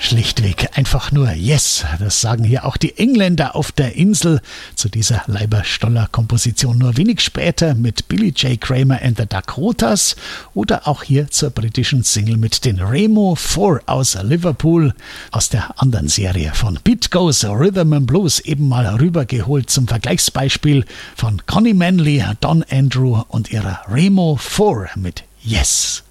schlichtweg einfach nur Yes. Das sagen hier auch die Engländer auf der Insel zu dieser Leiber-Stoller-Komposition. Nur wenig später mit Billy J. Kramer and the Dakotas oder auch hier zur britischen Single mit den Remo 4 aus Liverpool, aus der anderen Serie von Beat Goes Rhythm and Blues eben mal rübergeholt zum Vergleichsbeispiel von Connie Manley, Don Andrew und ihrer Remo 4 mit Yes.